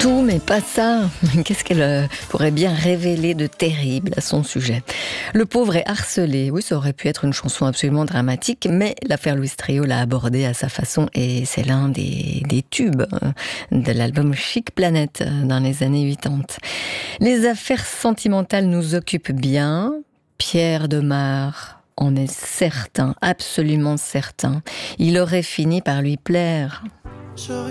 Tout, mais pas ça. Qu'est-ce qu'elle pourrait bien révéler de terrible à son sujet? Le pauvre est harcelé. Oui, ça aurait pu être une chanson absolument dramatique, mais l'affaire Louis Trio l'a abordée à sa façon et c'est l'un des tubes de l'album Chic Planète dans les années 80. Les affaires sentimentales nous occupent bien. Pierre Demar en est certain, absolument certain. Il aurait fini par lui plaire.